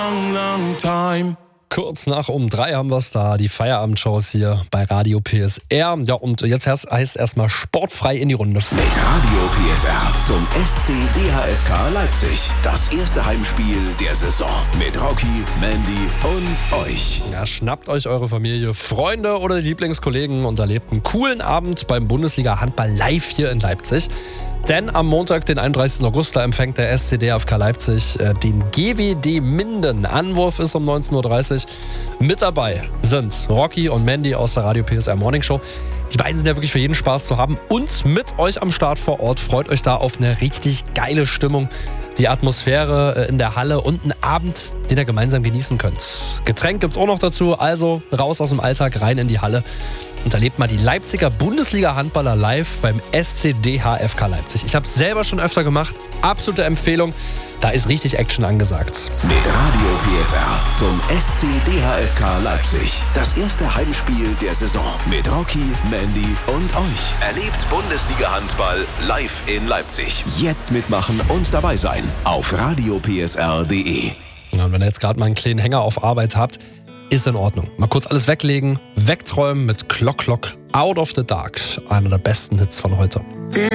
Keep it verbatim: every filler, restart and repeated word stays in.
long, long time. Kurz nach um drei haben wir es da, die Feierabendshows hier bei Radio P S R. Ja, und jetzt heißt es erstmal sportfrei in die Runde. Mit Radio P S R zum S C D H F K Leipzig. Das erste Heimspiel der Saison. Mit Rocky, Mandy und euch. Ja, schnappt euch eure Familie, Freunde oder Lieblingskollegen und erlebt einen coolen Abend beim Bundesliga-Handball live hier in Leipzig. Denn am Montag, den einunddreißigsten August, da empfängt der S C D H F K Leipzig äh, den G W D Minden. Anwurf ist um neunzehn Uhr dreißig. Mit dabei sind Rocky und Mandy aus der Radio P S R Morning Show. Die beiden sind ja wirklich für jeden Spaß zu haben. Und mit euch am Start vor Ort. Freut euch da auf eine richtig geile Stimmung. Die Atmosphäre in der Halle und einen Abend, den ihr gemeinsam genießen könnt. Getränk gibt's auch noch dazu. Also raus aus dem Alltag, rein in die Halle. Und erlebt mal die Leipziger Bundesliga-Handballer live beim S C D H F K Leipzig. Ich habe es selber schon öfter gemacht. Absolute Empfehlung. Da ist richtig Action angesagt. Mit Radio P S R zum S C D H F K Leipzig. Das erste Heimspiel der Saison. Mit Rocky, Mandy und euch. Erlebt Bundesliga-Handball live in Leipzig. Jetzt mitmachen und dabei sein. Auf radio p s r punkt d e. Ja, und wenn ihr jetzt gerade mal einen kleinen Hänger auf Arbeit habt, ist in Ordnung. Mal kurz alles weglegen, wegträumen mit Clock Clock Out of the Dark. Einer der besten Hits von heute.